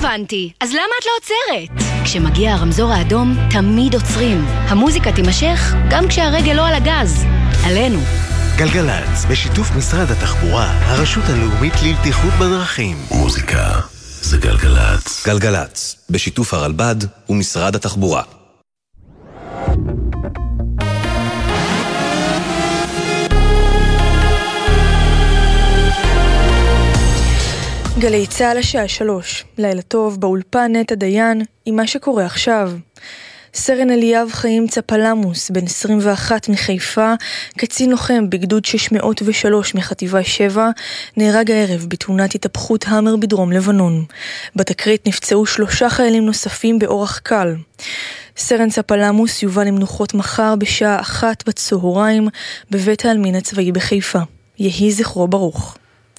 הבנתי. אז למה את לא עוצרת? כשמגיע הרמזור האדום, תמיד עוצרים. המוזיקה תימשך גם כשהרגל לא על הגז. עלינו. גלגלץ, בשיתוף משרד התחבורה, הרשות הלאומית לבטיחות בדרכים. מוזיקה זה גלגלץ. גלגלץ, בשיתוף הרלב"ד ומשרד התחבורה. גלי צהל השעה 3, לילה טוב, באולפן נטע דיין, עם מה שקורה עכשיו. סרן אליאב חיים צפלמוס, בן 21 מחיפה, קצין לוחם בגדוד 603 מחטיבה 7, נהרג הערב בתאונת התהפכות המר בדרום לבנון. בתקרית נפצעו 3 חיילים נוספים באורח קל. סרן צפלמוס יובא למנוחות מחר בשעה 1 בצהריים בבית העלמין הצבאי בחיפה. יהי זכרו ברוך.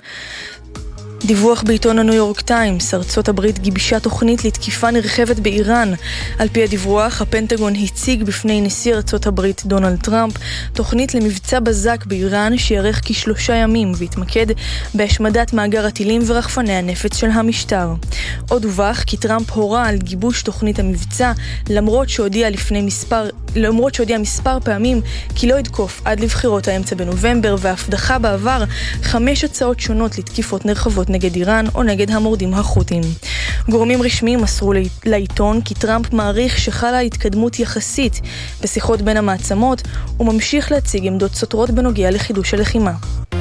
דיווח בעיתון הניו יורק טיימס, ארצות הברית גיבשה תוכנית לתקיפה נרחבת באיראן. על פי הדיווח, הפנטגון הציג בפני נשיא ארצות הברית דונלד טראמפ תוכנית למבצע בזק באיראן שיארך כ3 ימים והתמקד בהשמדת מאגר הטילים ורחפני הנפץ של המשטר. עוד דווח כי טראמפ הורה על גיבוש תוכנית המבצע למרות שהודיע מספר פעמים כי לא יתקוף עד לבחירות האמצע בנובמבר, ואף דחה בעבר 5 הצעות שונות לתקיפות נרחבות נגד איראן או נגד המורדים החות'ים. גורמים רשמיים מסרו לעיתון כי טראמפ מעריך שחלה התקדמות יחסית בשיחות בין המעצמות וממשיך להציג עמדות סותרות בנוגע לחידוש הלחימה.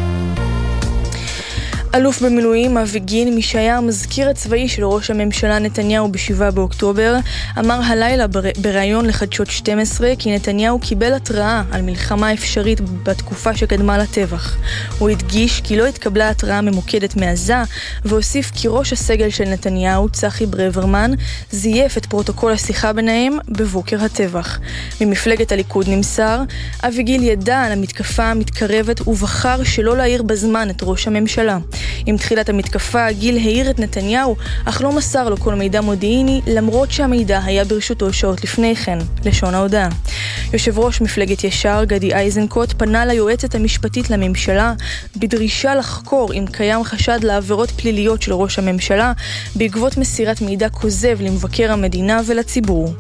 אלוף במילואים אבי גין, מי שהיה המזכיר הצבאי של ראש הממשלה נתניהו ב7 באוקטובר, אמר הלילה בראיון לחדשות 12 כי נתניהו קיבל התראה על מלחמה אפשרית בתקופה שקדמה לטבח. הוא הדגיש כי לא התקבלה התראה ממוקדת מעזה, והוסיף כי ראש הסגל של נתניהו, צחי ברברמן, זייף את פרוטוקול השיחה ביניהם בבוקר הטבח. ממפלגת הליכוד נמסר, אבי גיל ידע על המתקפה המתקרבת ובחר שלא להעיר בזמן את ראש הממשלה. עם תחילת המתקפה, גיל העיר את נתניהו, אך לא מסר לו כל מידע מודיעיני, למרות שהמידע היה ברשותו שעות לפני כן, לשון ההודעה. יושב ראש מפלגת ישר, גדי איזנקוט, פנה ליועצת המשפטית לממשלה, בדרישה לחקור אם קיים חשד לעבירות פליליות של ראש הממשלה, בעקבות מסירת מידע כוזב למבקר המדינה ולציבור.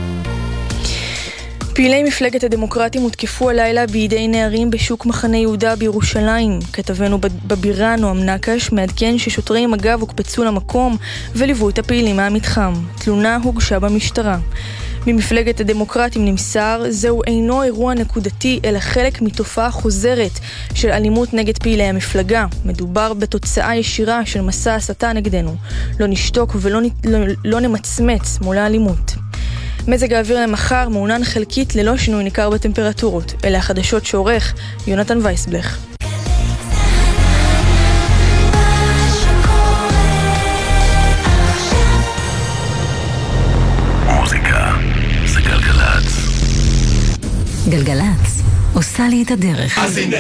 פעילי מפלגת הדמוקרטים הותקפו הלילה בידי נערים בשוק מחנה יהודה בירושלים. כתבנו בבירה נועם נקש מעדכן ששוטרי מג"ב הוקפצו למקום וליוו את הפעילים מהמתחם. תלונה הוגשה במשטרה. ממפלגת הדמוקרטים נמסר, זהו אינו אירוע נקודתי אלא חלק מתופעה חוזרת של אלימות נגד פעילי המפלגה. מדובר בתוצאה ישירה של מסע הסתה נגדנו. לא נשתוק ולא נמצמץ מול האלימות. מזג האוויר למחר מעונן חלקית ללא שינוי ניכר בטמפרטורות. אלה החדשות שעורך יונתן וייסבלך. מוזיקה זה גלגלץ. גלגלץ עושה לי את הדרך.